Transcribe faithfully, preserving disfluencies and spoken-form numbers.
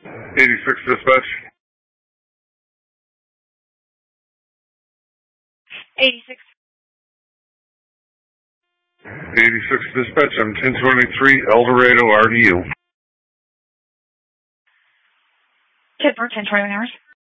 eighty-six dispatch. eighty-six. eighty-six dispatch, I'm ten twenty-three El Dorado R D U. ten for ten twenty-one hours.